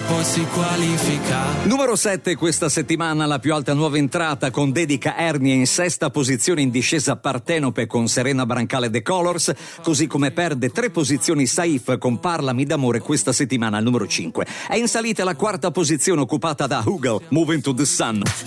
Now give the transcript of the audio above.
poi si qualifica. Numero 7 questa settimana, la più alta nuova entrata con Dedica Ernie in sesta posizione in discesa Partenope con Serena Brancale The Colors, così come perde 3 posizioni Saif con Parlami d'amore questa settimana al numero 5. È in salita la quarta posizione occupata da Hugel, Moving to the Sun.